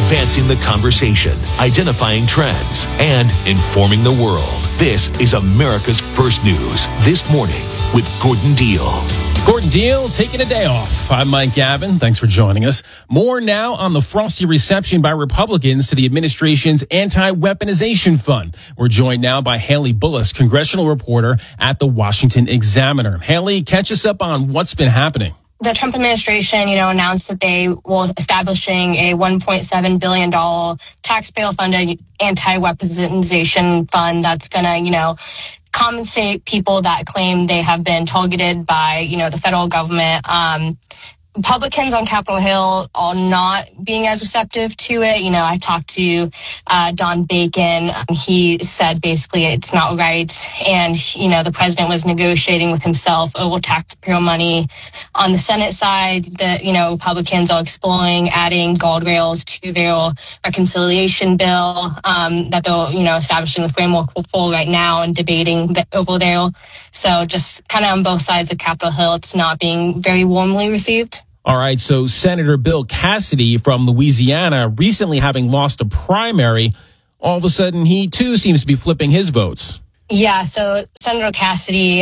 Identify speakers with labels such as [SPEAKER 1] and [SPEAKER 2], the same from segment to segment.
[SPEAKER 1] advancing the conversation, identifying trends, and informing the world. This is America's First News This Morning with Gordon Deal.
[SPEAKER 2] Gordon Deal taking a day off. I'm Mike Gavin. Thanks for joining us. More now on the frosty reception by Republicans to the administration's anti-weaponization fund. We're joined now by Haley Bullis, congressional reporter at the Washington Examiner. Haley, catch us up on what's been happening.
[SPEAKER 3] The Trump administration, announced that they will establishing a $1.7 billion taxpayer-funded anti-weaponization fund that's going to, compensate people that claim they have been targeted by, the federal government. Republicans on Capitol Hill are not being as receptive to it. I talked to Don Bacon. He said basically it's not right. And, the president was negotiating with himself over taxpayer money. On the Senate side, Republicans are exploring adding guardrails to their reconciliation bill that they're, establishing the framework for right now and debating over there. So just kind of on both sides of Capitol Hill, it's not being very warmly received.
[SPEAKER 2] All right, so Senator Bill Cassidy from Louisiana, recently having lost a primary, all of a sudden he too seems to be flipping his votes.
[SPEAKER 3] Yeah, so Senator Cassidy,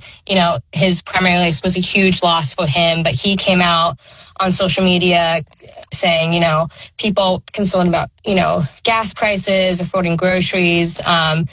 [SPEAKER 3] his primary race was a huge loss for him, but he came out on social media saying, people concerned about, gas prices, affording groceries, and,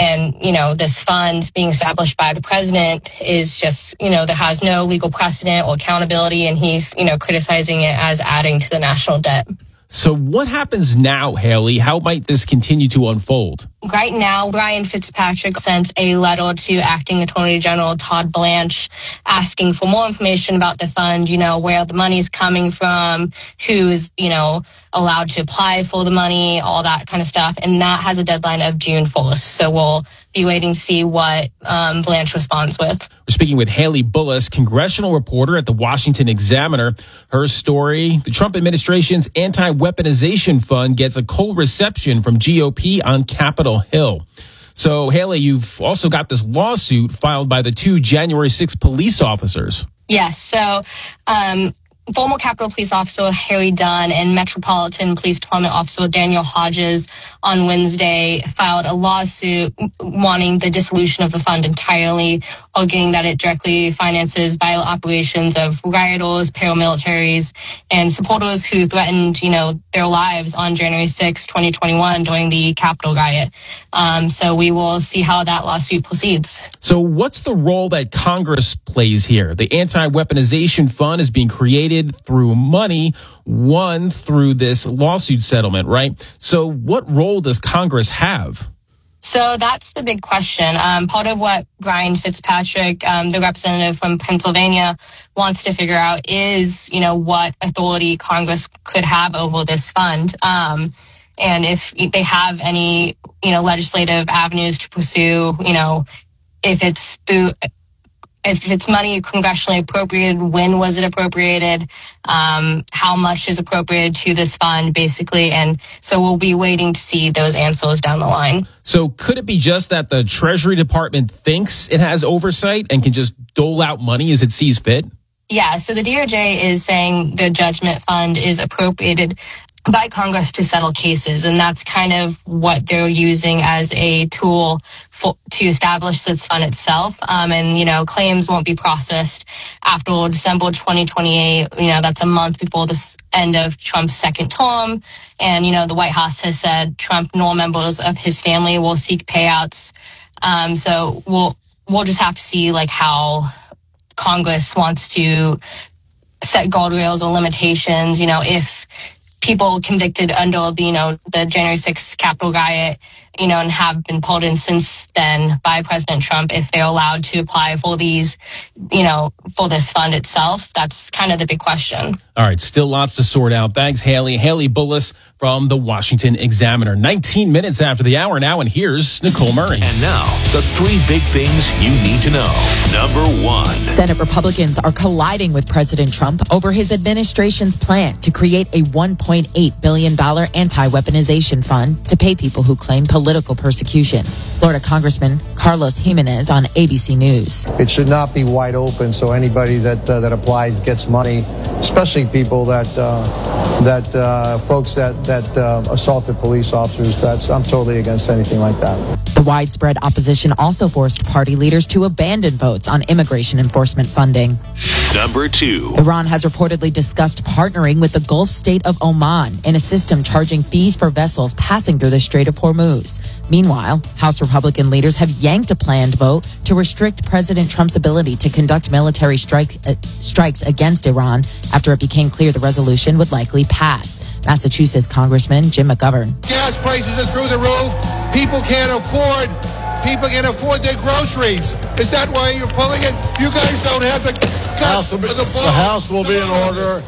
[SPEAKER 3] this fund being established by the president is just, that has no legal precedent or accountability, and he's, criticizing it as adding to the national debt.
[SPEAKER 2] So what happens now, Haley? How might this continue to unfold?
[SPEAKER 3] Right now, Brian Fitzpatrick sent a letter to Acting Attorney General Todd Blanche asking for more information about the fund, where the money is coming from, who's, allowed to apply for the money, all that kind of stuff. And that has a deadline of June 1st. So we'll be waiting to see what Blanche responds with.
[SPEAKER 2] We're speaking with Haley Bullis, congressional reporter at the Washington Examiner. Her story, the Trump administration's anti-weaponization fund gets a cold reception from GOP on Capitol Hill. So, Haley, you've also got this lawsuit filed by the two January 6th police officers.
[SPEAKER 3] Yes. So, former Capitol Police Officer Harry Dunn and Metropolitan Police Department Officer Daniel Hodges on Wednesday filed a lawsuit wanting the dissolution of the fund entirely, arguing that it directly finances violent operations of rioters, paramilitaries, and supporters who threatened, their lives on January 6, 2021 during the Capitol riot. So we will see how that lawsuit proceeds.
[SPEAKER 2] So what's the role that Congress plays here? The anti-weaponization fund is being created through money won through this lawsuit settlement, right? So what role does Congress have?
[SPEAKER 3] So that's the big question. Part of what Brian Fitzpatrick, the representative from Pennsylvania, wants to figure out is, what authority Congress could have over this fund. And if they have any, legislative avenues to pursue, if it's money congressionally appropriated, when was it appropriated, how much is appropriated to this fund, basically. And so we'll be waiting to see those answers down the line.
[SPEAKER 2] So could it be just that the Treasury Department thinks it has oversight and can just dole out money as it sees fit?
[SPEAKER 3] Yeah, so the DOJ is saying the judgment fund is appropriated by Congress to settle cases, and that's kind of what they're using as a tool to establish this fund itself. And claims won't be processed after December 2028. That's a month before the end of Trump's second term. And the White House has said Trump nor members of his family will seek payouts. So we'll just have to see how Congress wants to set guardrails or limitations. If people convicted under, the January 6th Capitol riot, and have been pulled in since then by President Trump, if they're allowed to apply for these, for this fund itself, that's kind of the big question.
[SPEAKER 2] All right, still lots to sort out. Thanks, Haley. Haley Bullis from the Washington Examiner. 19 minutes after the hour now, and here's Nicole Murray.
[SPEAKER 1] And now, the three big things you need to know. Number one.
[SPEAKER 4] Senate Republicans are colliding with President Trump over his administration's plan to create a $1.8 billion anti-weaponization fund to pay people who claim police political persecution. Florida Congressman Carlos Jimenez on ABC News.
[SPEAKER 5] It should not be wide open so anybody that applies gets money, especially people folks that assaulted police officers. I'm totally against anything like that.
[SPEAKER 4] The widespread opposition also forced party leaders to abandon votes on immigration enforcement funding.
[SPEAKER 1] Number 2.
[SPEAKER 4] Iran has reportedly discussed partnering with the Gulf state of Oman in a system charging fees for vessels passing through the Strait of Hormuz. Meanwhile, House Republican leaders have yanked a planned vote to restrict President Trump's ability to conduct military strikes against Iran after it became clear the resolution would likely pass. Massachusetts Congressman Jim McGovern.
[SPEAKER 6] Gas prices are through the roof. People can't afford their groceries. Is that why you're pulling it? You guys don't have the guts for the ball.
[SPEAKER 7] The House will be in order.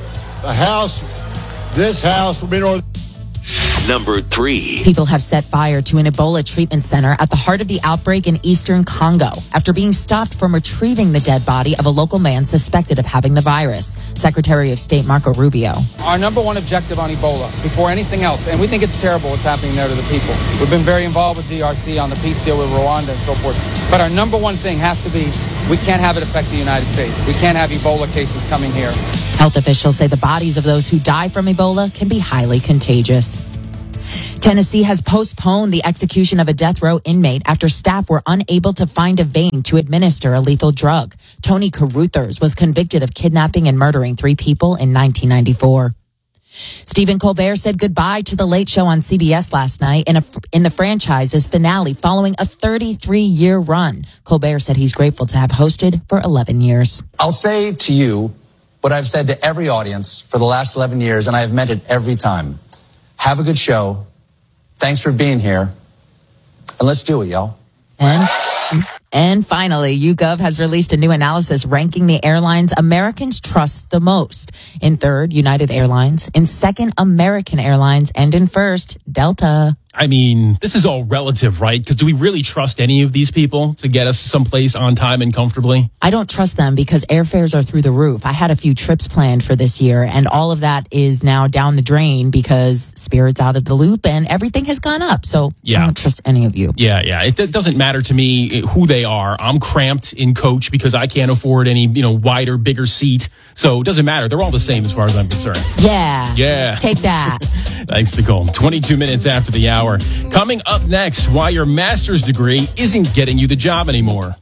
[SPEAKER 7] This House will be in order.
[SPEAKER 1] Number 3.
[SPEAKER 4] People have set fire to an Ebola treatment center at the heart of the outbreak in eastern Congo after being stopped from retrieving the dead body of a local man suspected of having the virus. Secretary of State Marco Rubio.
[SPEAKER 8] Our number one objective on Ebola, before anything else, and we think it's terrible what's happening there to the people. We've been very involved with DRC on the peace deal with Rwanda and so forth. But our number one thing has to be, we can't have it affect the United States. We can't have Ebola cases coming here.
[SPEAKER 4] Health officials say the bodies of those who die from Ebola can be highly contagious. Tennessee has postponed the execution of a death row inmate after staff were unable to find a vein to administer a lethal drug. Tony Caruthers was convicted of kidnapping and murdering 3 people in 1994. Stephen Colbert said goodbye to The Late Show on CBS last night in the franchise's finale following a 33-year run. Colbert said he's grateful to have hosted for 11 years.
[SPEAKER 9] I'll say to you what I've said to every audience for the last 11 years, and I have meant it every time. Have a good show. Thanks for being here. And let's do it, y'all.
[SPEAKER 4] And finally, YouGov has released a new analysis ranking the airlines Americans trust the most. In third, United Airlines. In second, American Airlines. And in first, Delta.
[SPEAKER 2] I mean, this is all relative, right? Because do we really trust any of these people to get us someplace on time and comfortably?
[SPEAKER 4] I don't trust them because airfares are through the roof. I had a few trips planned for this year, and all of that is now down the drain because Spirit's out of the loop and everything has gone up. So I don't trust any of you.
[SPEAKER 2] Yeah. It doesn't matter to me who they are. I'm cramped in coach because I can't afford any, wider, bigger seat. So it doesn't matter. They're all the same as far as I'm concerned.
[SPEAKER 4] Yeah. Take that.
[SPEAKER 2] Thanks, Nicole. 22 minutes after the hour. Coming up next, why your master's degree isn't getting you the job anymore.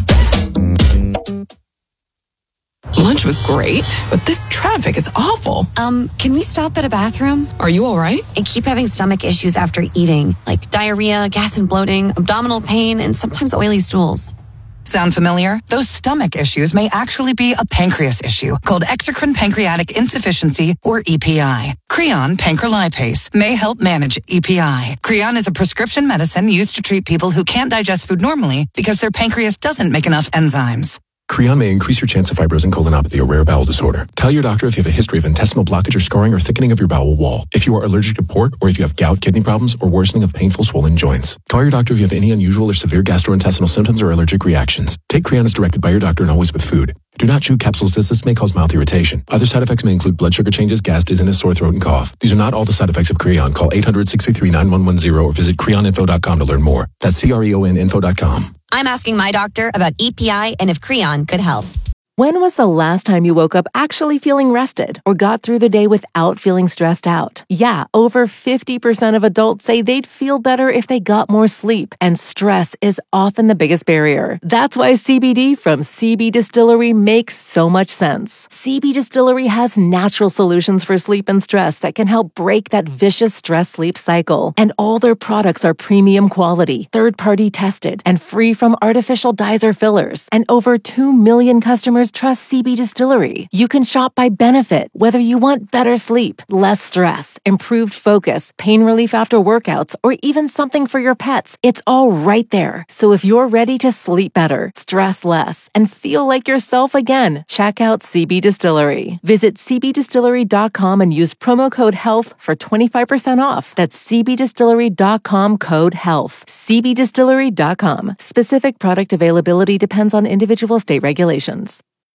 [SPEAKER 10] Lunch was great, but this traffic is awful.
[SPEAKER 11] Can we stop at a bathroom?
[SPEAKER 10] Are you all right?
[SPEAKER 11] I keep having stomach issues after eating, like diarrhea, gas and bloating, abdominal pain, and sometimes oily stools.
[SPEAKER 12] Sound familiar? Those stomach issues may actually be a pancreas issue called exocrine pancreatic insufficiency, or EPI. Creon pancrelipase may help manage EPI. Creon is a prescription medicine used to treat people who can't digest food normally because their pancreas doesn't make enough enzymes.
[SPEAKER 13] Creon may increase your chance of fibrosing colonopathy, a rare bowel disorder. Tell your doctor if you have a history of intestinal blockage or scarring or thickening of your bowel wall. If you are allergic to pork, or if you have gout, kidney problems, or worsening of painful swollen joints. Call your doctor if you have any unusual or severe gastrointestinal symptoms or allergic reactions. Take Creon as directed by your doctor and always with food. Do not chew capsules as this may cause mouth irritation. Other side effects may include blood sugar changes, gas, dizziness, sore throat, and cough. These are not all the side effects of Creon. Call 800-633-9110 or visit creoninfo.com to learn more. That's CREONinfo.com.
[SPEAKER 11] I'm asking my doctor about EPI and if Creon could help.
[SPEAKER 14] When was the last time you woke up actually feeling rested or got through the day without feeling stressed out? Yeah, over 50% of adults say they'd feel better if they got more sleep, and stress is often the biggest barrier. That's why CBD from CB Distillery makes so much sense. CB Distillery has natural solutions for sleep and stress that can help break that vicious stress-sleep cycle. And all their products are premium quality, third-party tested, and free from artificial dyes or fillers. And over 2 million customers trust CB Distillery. You can shop by benefit, whether you want better sleep, less stress, improved focus, pain relief after workouts, or even something for your pets. It's all right there. So if you're ready to sleep better, stress less, and feel like yourself again, check out CB Distillery. Visit cbdistillery.com and use promo code HEALTH for 25% off. That's cbdistillery.com code HEALTH. cbdistillery.com. Specific product availability depends on individual state regulations.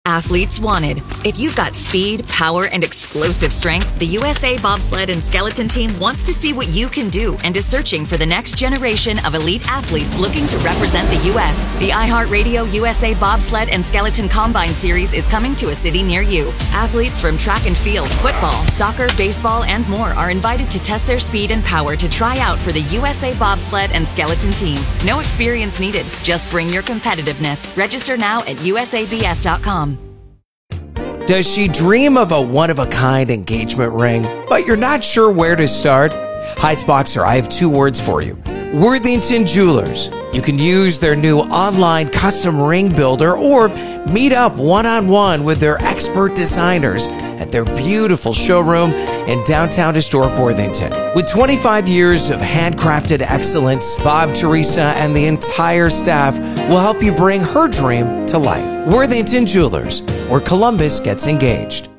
[SPEAKER 15] Athletes wanted. If you've got speed, power, and explosive strength, the USA Bobsled and Skeleton Team wants to see what you can do and is searching for the next generation of elite athletes looking to represent the U.S. The iHeartRadio USA Bobsled and Skeleton Combine Series is coming to a city near you. Athletes from track and field, football, soccer, baseball, and more are invited to test their speed and power to try out for the USA Bobsled and Skeleton Team. No experience needed. Just bring your competitiveness. Register now at usabs.com.
[SPEAKER 16] Does she dream of a one-of-a-kind engagement ring, but you're not sure where to start? Heights Boxer, I have 2 words for you. Worthington Jewelers. You can use their new online custom ring builder or meet up one-on-one with their expert designers at their beautiful showroom in downtown historic Worthington. With 25 years of handcrafted excellence, Bob, Teresa, and the entire staff will help you bring her dream to life. Worthington Jewelers, where Columbus gets engaged.